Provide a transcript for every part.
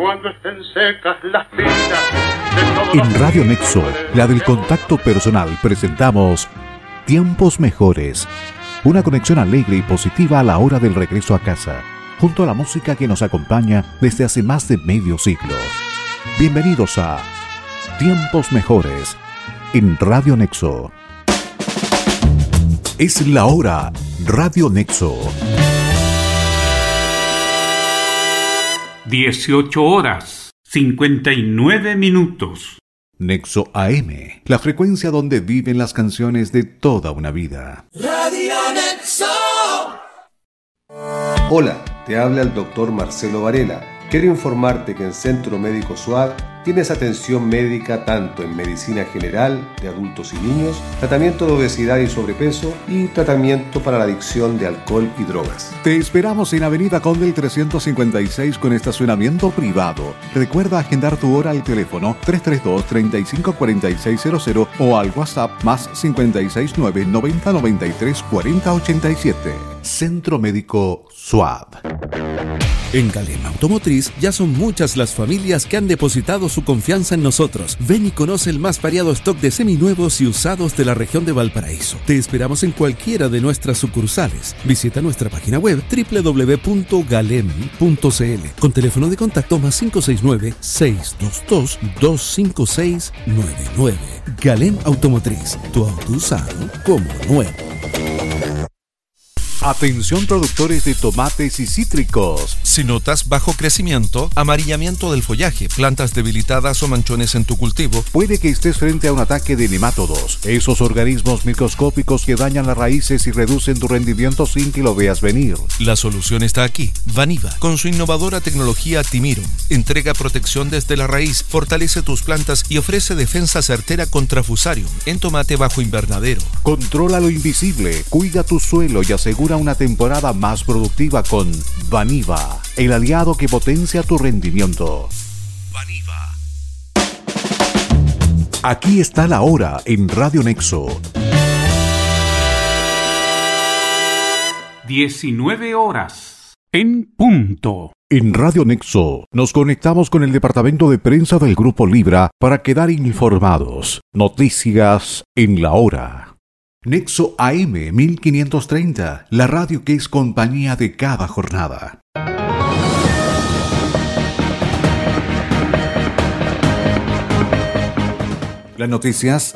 cuando estén secas las filas. En Radio Nexo, la del contacto personal, presentamos Tiempos Mejores. Una conexión alegre y positiva a la hora del regreso a casa, junto a la música que nos acompaña desde hace más de medio siglo. Bienvenidos a Tiempos Mejores en Radio Nexo. Es la hora Radio Nexo. 18 horas, 59 minutos. Nexo AM, la frecuencia donde viven las canciones de toda una vida. Radio Nexo. Hola, te habla el doctor Marcelo Varela. Quiero informarte que en Centro Médico SUAD tienes atención médica tanto en medicina general de adultos y niños, tratamiento de obesidad y sobrepeso y tratamiento para la adicción de alcohol y drogas. Te esperamos en Avenida Condel 356 con estacionamiento privado. Recuerda agendar tu hora al teléfono 332-354600 o al WhatsApp más 569 90 93 40 87. Centro Médico SUAD. En Galem Automotriz ya son muchas las familias que han depositado su confianza en nosotros. Ven y conoce el más variado stock de seminuevos y usados de la región de Valparaíso. Te esperamos en cualquiera de nuestras sucursales. Visita nuestra página web www.galem.cl con teléfono de contacto más 569-622-25699. Galem Automotriz, tu auto usado como nuevo. Atención productores de tomates y cítricos. Si notas bajo crecimiento, amarillamiento del follaje, plantas debilitadas o manchones en tu cultivo, puede que estés frente a un ataque de nemátodos, esos organismos microscópicos que dañan las raíces y reducen tu rendimiento sin que lo veas venir. La solución está aquí. Vaniva, con su innovadora tecnología Timirum, entrega protección desde la raíz, fortalece tus plantas y ofrece defensa certera contra Fusarium en tomate bajo invernadero. Controla lo invisible, cuida tu suelo y asegura una temporada más productiva con Vaniva, el aliado que potencia tu rendimiento. Vaniva. Aquí está la hora en Radio Nexo. 19 horas, en punto. En Radio Nexo nos conectamos con el departamento de prensa del Grupo Libra para quedar informados. Noticias en la hora. Nexo AM 1530, la radio que es compañía de cada jornada. Las noticias.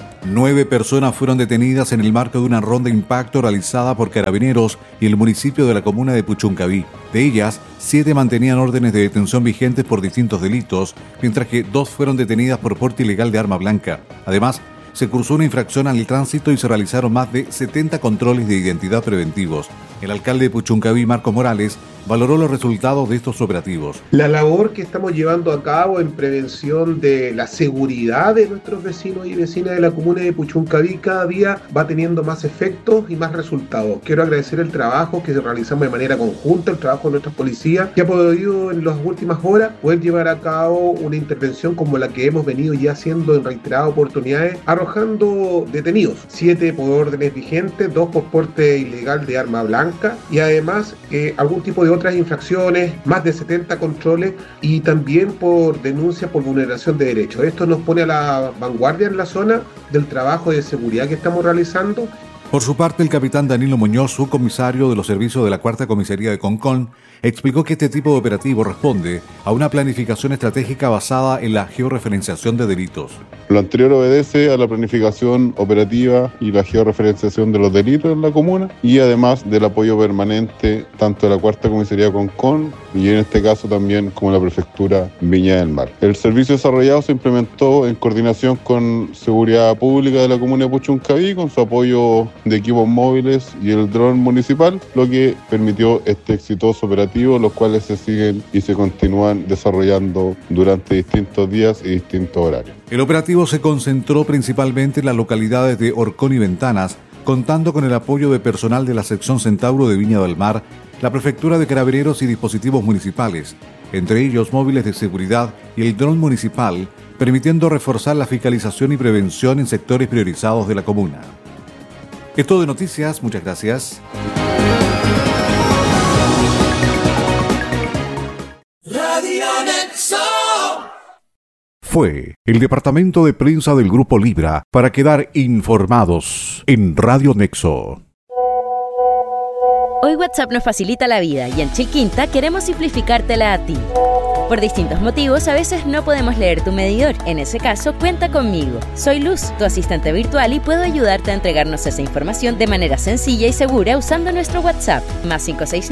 9 personas fueron detenidas en el marco de una ronda de impacto realizada por Carabineros y el municipio de la comuna de Puchuncaví. De ellas, 7 mantenían órdenes de detención vigentes por distintos delitos, mientras que 2 fueron detenidas por porte ilegal de arma blanca. Además, se cursó una infracción al tránsito y se realizaron más de 70 controles de identidad preventivos. El alcalde de Puchuncaví, Marco Morales, valoró los resultados de estos operativos. La labor que estamos llevando a cabo en prevención de la seguridad de nuestros vecinos y vecinas de la comuna de Puchuncaví cada día va teniendo más efectos y más resultados. Quiero agradecer el trabajo que realizamos de manera conjunta, el trabajo de nuestras policías, que ha podido en las últimas horas poder llevar a cabo una intervención como la que hemos venido ya haciendo en reiteradas oportunidades, arrojando detenidos, 7 por órdenes vigentes, 2 por porte ilegal de arma blanca y además algún tipo de otras infracciones, más de 70 controles y también por denuncia por vulneración de derechos. Esto nos pone a la vanguardia en la zona del trabajo de seguridad que estamos realizando. Por su parte, el capitán Danilo Muñoz, subcomisario de los servicios de la Cuarta Comisaría de Concón, explicó que este tipo de operativo responde a una planificación estratégica basada en la georreferenciación de delitos. Lo anterior obedece a la planificación operativa y la georreferenciación de los delitos en la comuna y además del apoyo permanente tanto de la Cuarta Comisaría de Concón y en este caso también como la Prefectura Viña del Mar. El servicio desarrollado se implementó en coordinación con Seguridad Pública de la comuna de Puchuncaví con su apoyo de equipos móviles y el dron municipal, lo que permitió este exitoso operativo, los cuales se siguen y se continúan desarrollando durante distintos días y distintos horarios. El operativo se concentró principalmente en las localidades de Horcón y Ventanas, contando con el apoyo de personal de la sección Centauro de Viña del Mar, la Prefectura de Carabineros y dispositivos municipales, entre ellos móviles de seguridad y el dron municipal, permitiendo reforzar la fiscalización y prevención en sectores priorizados de la comuna. Es todo de noticias, muchas gracias. Radio Radio Nexo. Fue el departamento de prensa del Grupo Libra para quedar informados en Radio Nexo. Hoy WhatsApp nos facilita la vida y en Chilquinta queremos simplificártela a ti. Por distintos motivos, a veces no podemos leer tu medidor. En ese caso, cuenta conmigo. Soy Luz, tu asistente virtual, y puedo ayudarte a entregarnos esa información de manera sencilla y segura usando nuestro WhatsApp, más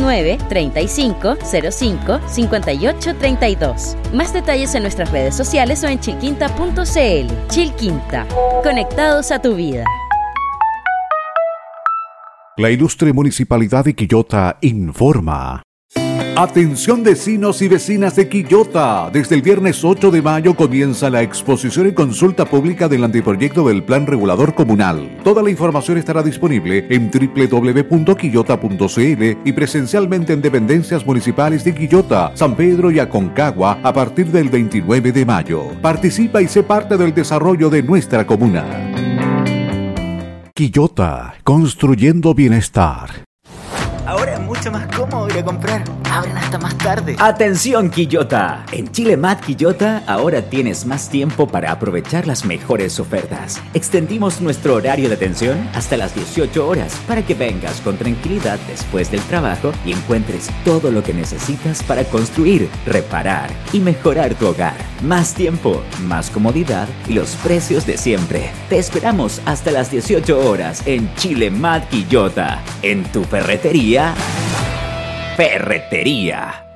569-3505-5832. Más detalles en nuestras redes sociales o en chilquinta.cl. Chilquinta, conectados a tu vida. La ilustre Municipalidad de Quillota informa. Atención vecinos y vecinas de Quillota. Desde el viernes 8 de mayo comienza la exposición y consulta pública del anteproyecto del Plan Regulador Comunal. Toda la información estará disponible en www.quillota.cl y presencialmente en dependencias municipales de Quillota, San Pedro y Aconcagua a partir del 29 de mayo. Participa y sé parte del desarrollo de nuestra comuna. Quillota, construyendo bienestar. Ahora es mucho más cómodo ir a comprar. Abren hasta más tarde. ¡Atención, Quillota! En Chile Mat Quillota ahora tienes más tiempo para aprovechar las mejores ofertas. Extendimos nuestro horario de atención hasta las 18 horas para que vengas con tranquilidad después del trabajo y encuentres todo lo que necesitas para construir, reparar y mejorar tu hogar. Más tiempo, más comodidad y los precios de siempre. Te esperamos hasta las 18 horas en Chile Mat Quillota. En tu ferretería. Ferretería.